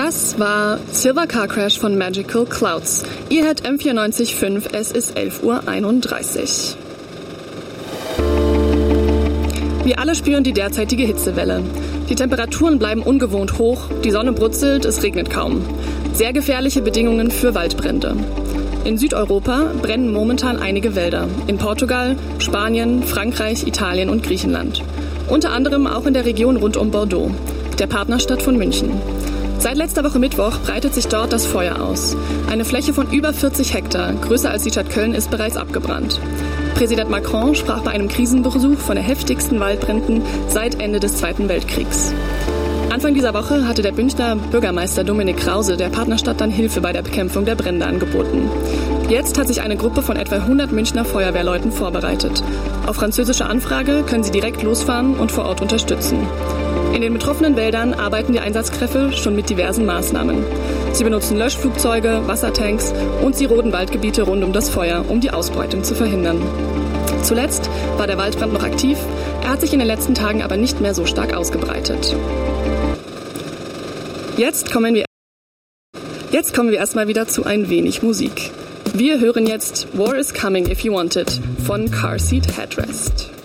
Das war Silver Car Crash von Magical Clouds. Ihr hört M94.5, es ist 11:31 Uhr. Wir alle spüren die derzeitige Hitzewelle. Die Temperaturen bleiben ungewohnt hoch, die Sonne brutzelt, es regnet kaum. Sehr gefährliche Bedingungen für Waldbrände. In Südeuropa brennen momentan einige Wälder. In Portugal, Spanien, Frankreich, Italien und Griechenland. Unter anderem auch in der Region rund um Bordeaux, der Partnerstadt von München. Seit letzter Woche Mittwoch breitet sich dort das Feuer aus. Eine Fläche von über 40 Hektar, größer als die Stadt Köln, ist bereits abgebrannt. Präsident Macron sprach bei einem Krisenbesuch von den heftigsten Waldbränden seit Ende des Zweiten Weltkriegs. Anfang dieser Woche hatte der Münchner Bürgermeister Dominik Krause der Partnerstadt dann Hilfe bei der Bekämpfung der Brände angeboten. Jetzt hat sich eine Gruppe von etwa 100 Münchner Feuerwehrleuten vorbereitet. Auf französische Anfrage können sie direkt losfahren und vor Ort unterstützen. In den betroffenen Wäldern arbeiten die Einsatzkräfte schon mit diversen Maßnahmen. Sie benutzen Löschflugzeuge, Wassertanks und sie roden Waldgebiete rund um das Feuer, um die Ausbreitung zu verhindern. Zuletzt war der Waldbrand noch aktiv, er hat sich in den letzten Tagen aber nicht mehr so stark ausgebreitet. Jetzt kommen wir erstmal wieder zu ein wenig Musik. Wir hören jetzt War is Coming If You Want It von Car Seat Headrest.